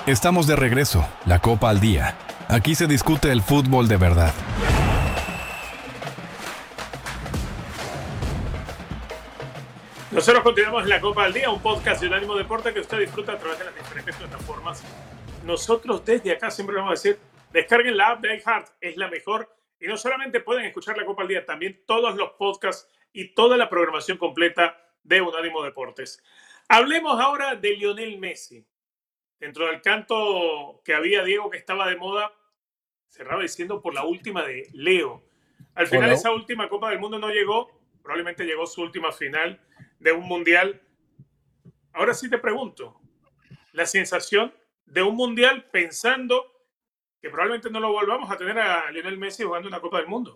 Estamos de regreso, la Copa al Día. Aquí se discute el fútbol de verdad. Nosotros continuamos en la Copa al Día, un podcast de Unánimo Deporte que usted disfruta a través de las diferentes plataformas. Nosotros desde acá siempre vamos a decir, descarguen la app de iHeart, es la mejor. Y no solamente pueden escuchar la Copa al Día, también todos los podcasts y toda la programación completa de Unánimo Deportes. Hablemos ahora de Lionel Messi. Dentro del canto que había, Diego, que estaba de moda, cerraba diciendo por la última de Leo. Al final esa última Copa del Mundo no llegó, probablemente llegó su última final de un mundial. Ahora sí te pregunto, la sensación de un mundial pensando que probablemente no lo volvamos a tener a Lionel Messi jugando una Copa del Mundo.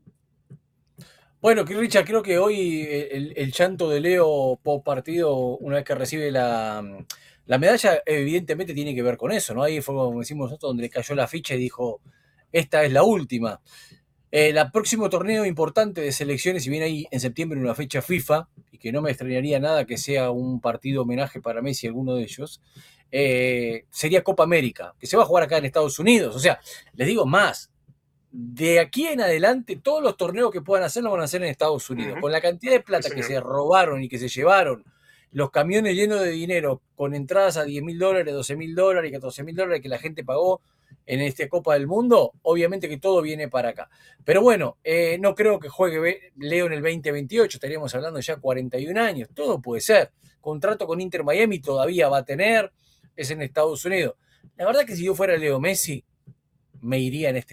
Bueno, Richard, creo que hoy el llanto de Leo post partido, una vez que recibe la medalla, evidentemente tiene que ver con eso, ¿no? Ahí fue, como decimos nosotros, donde le cayó la ficha y dijo, esta es la última. El próximo torneo importante de selecciones, si viene ahí en septiembre una fecha FIFA, y que no me extrañaría nada que sea un partido homenaje para Messi, alguno de ellos, sería Copa América, que se va a jugar acá en Estados Unidos. O sea, les digo más, de aquí en adelante todos los torneos que puedan hacer los van a hacer en Estados Unidos. Con la cantidad de plata que se robaron y que se llevaron, los camiones llenos de dinero, con entradas a $10.000, $12.000, $14.000 que la gente pagó en esta Copa del Mundo, obviamente que todo viene para acá. Pero bueno, no creo que juegue Leo en el 2028, estaríamos hablando ya 41 años, todo puede ser. Contrato con Inter Miami todavía va a tener, es en Estados Unidos. La verdad que si yo fuera Leo Messi, me iría en este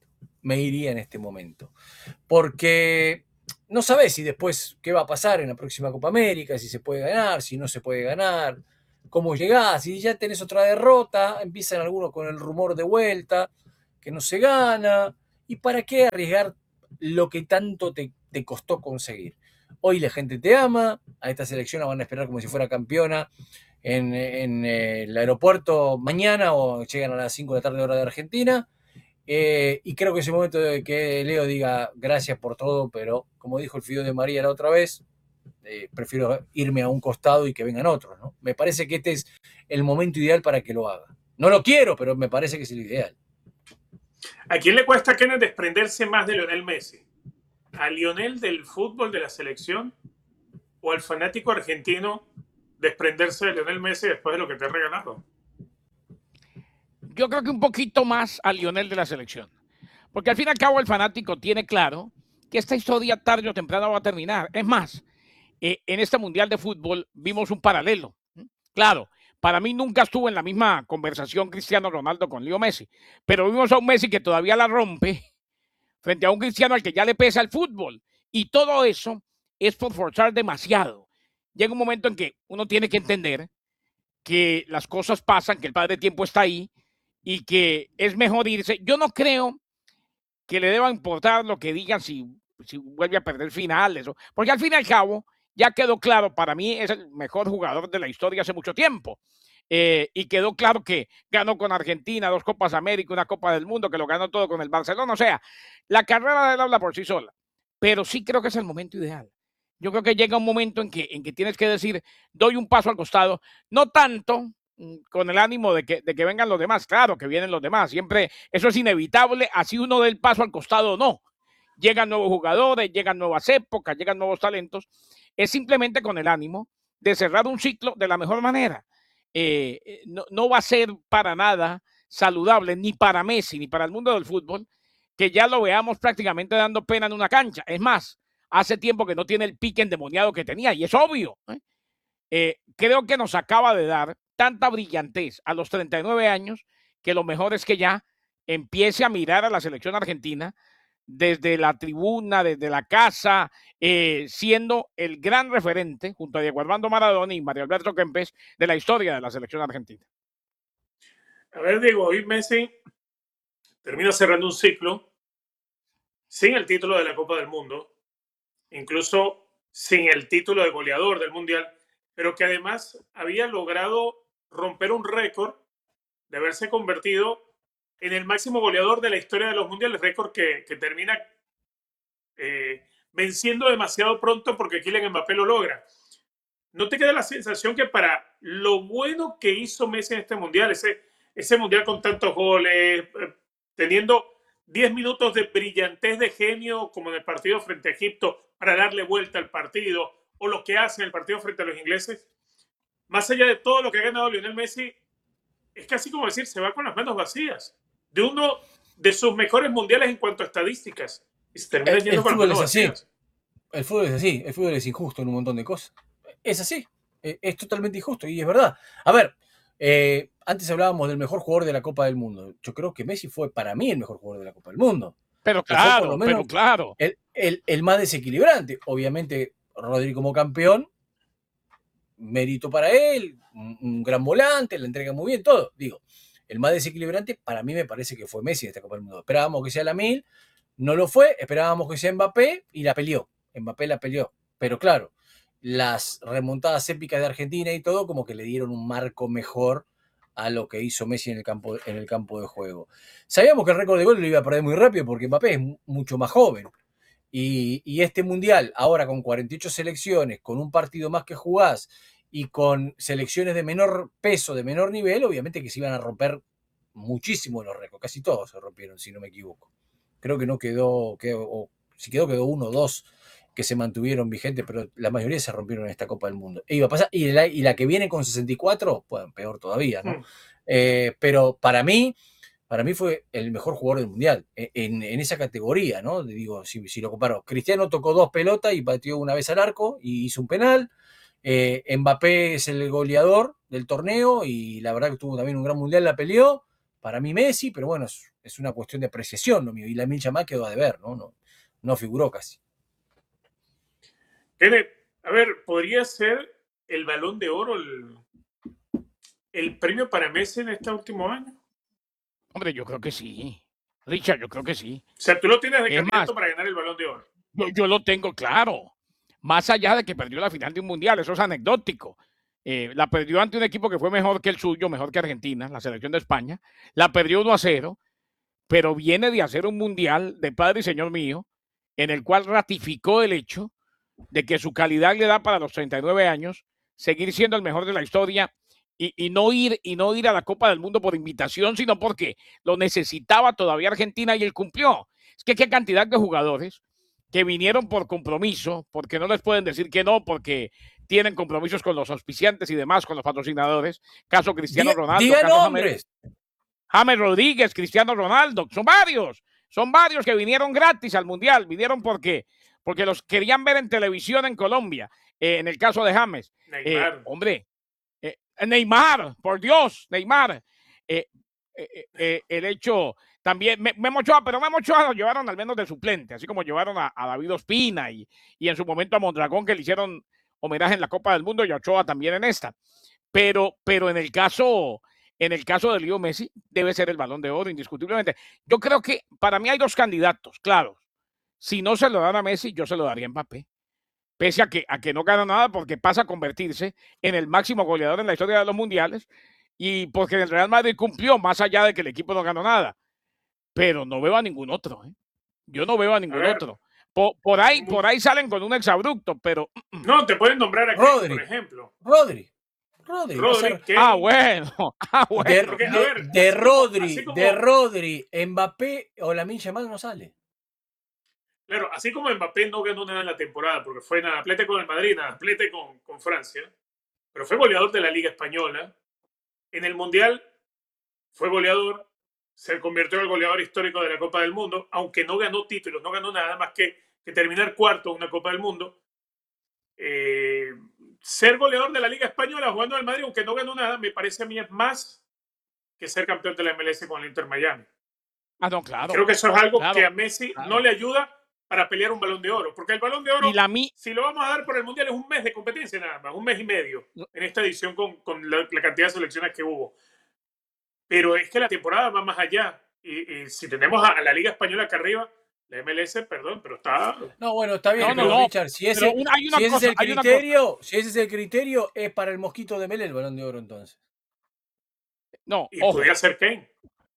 momento. Porque no sabes si después qué va a pasar en la próxima Copa América, si se puede ganar, si no se puede ganar, cómo llegás, si ya tenés otra derrota, empiezan algunos con el rumor de vuelta, que no se gana, y para qué arriesgar lo que tanto te costó conseguir. Hoy la gente te ama, a esta selección la van a esperar como si fuera campeona en el aeropuerto mañana o llegan a las 5 de la tarde hora de Argentina. Y creo que es el momento de que Leo diga gracias por todo, pero como dijo el Fido de María la otra vez, prefiero irme a un costado y que vengan otros, ¿no? Me parece que este es el momento ideal para que lo haga. No lo quiero, pero me parece que es el ideal. ¿A quién le cuesta, Kenneth, desprenderse más de Lionel Messi? ¿A Lionel del fútbol de la selección o al fanático argentino desprenderse de Lionel Messi después de lo que te ha regalado? Yo creo que un poquito más a Lionel de la selección. Porque al fin y al cabo el fanático tiene claro que esta historia tarde o temprano va a terminar. Es más, en este Mundial de Fútbol vimos un paralelo. Claro, para mí nunca estuvo en la misma conversación Cristiano Ronaldo con Leo Messi, pero vimos a un Messi que todavía la rompe frente a un Cristiano al que ya le pesa el fútbol. Y todo eso es por forzar demasiado. Llega un momento en que uno tiene que entender que las cosas pasan, que el padre tiempo está ahí y que es mejor irse. Yo no creo que le deba importar lo que digan si vuelve a perder finales, porque al fin y al cabo ya quedó claro, para mí es el mejor jugador de la historia hace mucho tiempo. Y quedó claro que ganó con Argentina 2 Copas América, una Copa del Mundo, que lo ganó todo con el Barcelona. O sea, la carrera de él habla por sí sola. Pero sí creo que es el momento ideal. Yo creo que llega un momento en que tienes que decir, doy un paso al costado, no tanto con el ánimo de que vengan los demás. Claro que vienen los demás, siempre eso es inevitable, así uno dé el paso al costado o no. Llegan nuevos jugadores, llegan nuevas épocas, llegan nuevos talentos. Es simplemente con el ánimo de cerrar un ciclo de la mejor manera. No va a ser para nada saludable, ni para Messi, ni para el mundo del fútbol, que ya lo veamos prácticamente dando pena en una cancha. Es más, hace tiempo que no tiene el pique endemoniado que tenía, y es obvio. Creo que nos acaba de dar tanta brillantez a los 39 años que lo mejor es que ya empiece a mirar a la selección argentina desde la tribuna, desde la casa, siendo el gran referente, junto a Diego Armando Maradona y Mario Alberto Kempes, de la historia de la selección argentina. A ver, Diego, hoy Messi termina cerrando un ciclo sin el título de la Copa del Mundo, incluso sin el título de goleador del Mundial, pero que además había logrado romper un récord de haberse convertido en el máximo goleador de la historia de los mundiales, récord que termina venciendo demasiado pronto porque Kylian Mbappé lo logra. ¿No te queda la sensación que para lo bueno que hizo Messi en este mundial, ese mundial con tantos goles, teniendo 10 minutos de brillantez de genio como en el partido frente a Egipto para darle vuelta al partido, o lo que hace en el partido frente a los ingleses, más allá de todo lo que ha ganado Lionel Messi, es casi como decir, se va con las manos vacías de uno de sus mejores mundiales en cuanto a estadísticas. Y se termina yendo con las manos vacías. El fútbol es así, el fútbol es injusto en un montón de cosas. Es así, es totalmente injusto y es verdad. A ver, antes hablábamos del mejor jugador de la Copa del Mundo. Yo creo que Messi fue para mí el mejor jugador de la Copa del Mundo. Pero claro, pero claro. El más desequilibrante. Obviamente, Rodri como campeón, mérito para él, un gran volante, la entrega muy bien, todo. Digo, el más desequilibrante para mí me parece que fue Messi en esta Copa del Mundo. Esperábamos que sea Lamine, no lo fue, esperábamos que sea Mbappé y la peleó. Mbappé la peleó. Pero claro, las remontadas épicas de Argentina y todo como que le dieron un marco mejor a lo que hizo Messi en el campo de juego. Sabíamos que el récord de gol lo iba a perder muy rápido porque Mbappé es mucho más joven. Y este mundial, ahora con 48 selecciones, con un partido más que jugás y con selecciones de menor peso, de menor nivel, obviamente que se iban a romper muchísimo los récords. Casi todos se rompieron, si no me equivoco. Creo que no quedó si quedó uno o dos que se mantuvieron vigentes, pero la mayoría se rompieron en esta Copa del Mundo. E iba a pasar, y la que viene con 64, pues peor todavía, ¿no? Pero para mí fue el mejor jugador del Mundial, en esa categoría, ¿no? Digo, si lo comparo, Cristiano tocó 2 pelotas y pateó una vez al arco y hizo un penal. Mbappé es el goleador del torneo y la verdad que tuvo también un gran Mundial, la peleó. Para mí Messi, pero bueno, es una cuestión de apreciación, ¿no? Y Lamine Yamal quedó a deber, ¿no? No figuró casi. A ver, ¿podría ser el Balón de Oro el premio para Messi en este último año? Hombre, yo creo que sí. Richard, yo creo que sí. O sea, tú lo tienes de candidato para ganar el Balón de Oro. Yo lo tengo claro. Más allá de que perdió la final de un mundial, eso es anecdótico. La perdió ante un equipo que fue mejor que el suyo, mejor que Argentina, la selección de España. La perdió 1-0, pero viene de hacer un mundial de Padre y Señor mío, en el cual ratificó el hecho de que su calidad le da para los 39 años seguir siendo el mejor de la historia y no ir a la Copa del Mundo por invitación, sino porque lo necesitaba todavía Argentina y él cumplió. Es que qué cantidad de jugadores que vinieron por compromiso, porque no les pueden decir que no, porque tienen compromisos con los auspiciantes y demás, con los patrocinadores. Caso Cristiano Ronaldo. Diga nombres. James Rodríguez, Cristiano Ronaldo. Son varios que vinieron gratis al Mundial. Vinieron porque los querían ver en televisión en Colombia. En el caso de James. Neymar, por Dios, Neymar. El hecho también, Memo Ochoa lo llevaron al menos de suplente, así como llevaron a David Ospina y en su momento a Mondragón, que le hicieron homenaje en la Copa del Mundo, y a Ochoa también en esta. Pero en el caso de Leo Messi, debe ser el Balón de Oro, indiscutiblemente. Yo creo que para mí hay 2 candidatos, claro. Si no se lo dan a Messi, yo se lo daría a Mbappé. Pese a que no gana nada, porque pasa a convertirse en el máximo goleador en la historia de los mundiales, y porque el Real Madrid cumplió, más allá de que el equipo no ganó nada. Pero no veo a ningún otro, ¿eh? Yo no veo a ningún otro. Por ahí salen con un exabrupto, pero... No, te pueden nombrar aquí, por ejemplo. Rodri. Bueno. De Rodri, Mbappé o Lamine Yamal no sale. Claro, así como Mbappé no ganó nada en la temporada, porque fue nadaplete con el Madrid, nadaplete con Francia, pero fue goleador de la Liga Española. En el Mundial fue goleador, se convirtió en el goleador histórico de la Copa del Mundo, aunque no ganó títulos, no ganó nada más que terminar cuarto en una Copa del Mundo. Ser goleador de la Liga Española jugando al Madrid, aunque no ganó nada, me parece a mí es más que ser campeón de la MLS con el Inter Miami. No, claro. Creo que eso es algo que a Messi no le ayuda para pelear un Balón de Oro, porque el Balón de Oro, si lo vamos a dar por el Mundial, es un mes de competencia nada más, un mes y medio en esta edición con la cantidad de selecciones que hubo. Pero es que la temporada va más allá, y si tenemos a la Liga Española acá arriba, la MLS, perdón, pero está... No, bueno, está bien, Richard, si ese es el criterio, es para el Mosquito de Mele el Balón de Oro, entonces. No, y podría ser Kane.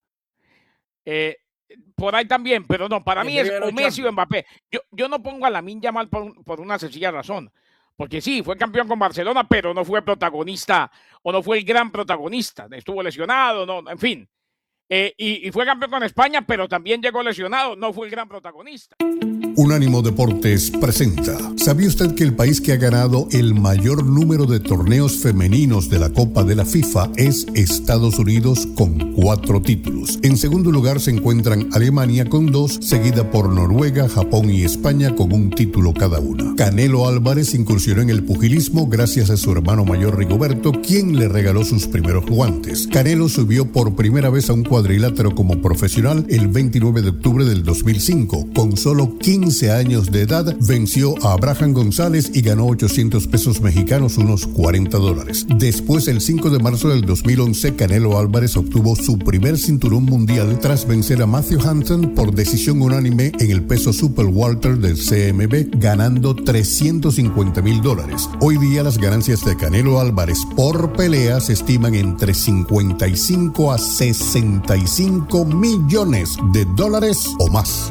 Por ahí también, pero no, para mí es o Messi o Mbappé. Yo no pongo a Lamine Yamal por una sencilla razón, Porque sí, fue campeón con Barcelona, pero no fue protagonista o no fue el gran protagonista. Estuvo lesionado, no, en fin. Y fue campeón con España, pero también llegó lesionado, no fue el gran protagonista. Unánimo Deportes presenta. ¿Sabía usted que el país que ha ganado el mayor número de torneos femeninos de la Copa de la FIFA es Estados Unidos con 4 títulos? En segundo lugar se encuentran Alemania con 2, seguida por Noruega, Japón y España con 1 título cada una. Canelo Álvarez incursionó en el pugilismo gracias a su hermano mayor Rigoberto, quien le regaló sus primeros guantes. Canelo subió por primera vez a un cuadrilátero como profesional el 29 de octubre del 2005. Con solo 15 años de edad, venció a Abraham González y ganó 800 pesos mexicanos, unos $40. Después, el 5 de marzo del 2011, Canelo Álvarez obtuvo su primer cinturón mundial tras vencer a Matthew Hampton por decisión unánime en el peso super welter del CMB, ganando $350,000. Hoy día, las ganancias de Canelo Álvarez por pelea se estiman entre 55 a 65 millones de dólares o más.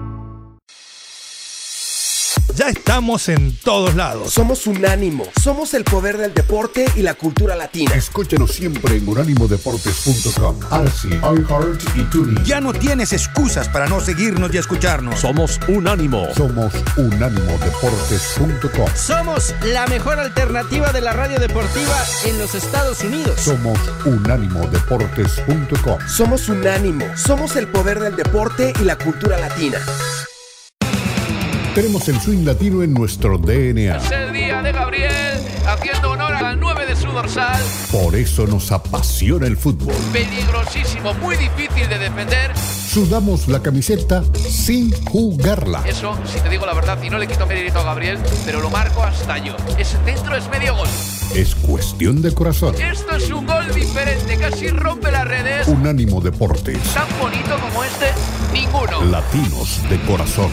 Ya estamos en todos lados. Somos Unánimo, somos el poder del deporte y la cultura latina. Escúchenos siempre en unánimodeportes.com, Arsi, iHeart y TuneIn. Ya no tienes excusas para no seguirnos y escucharnos. Somos Unánimo. Somos unánimodeportes.com. Somos la mejor alternativa de la radio deportiva en los Estados Unidos. Somos unánimodeportes.com. Somos Unánimo, somos el poder del deporte y la cultura latina. Tenemos el swing latino en nuestro DNA. Es el día de Gabriel, haciendo honor al 9 de su dorsal. Por eso nos apasiona el fútbol. Peligrosísimo, muy difícil de defender. Sudamos la camiseta sin jugarla. Eso, si te digo la verdad, y no le quito mérito a Gabriel, pero lo marco hasta yo. Ese centro es medio gol. Es cuestión de corazón. Esto es un gol diferente, casi rompe las redes. Unánimo Deportes. Tan bonito como este, ninguno. Latinos de corazón.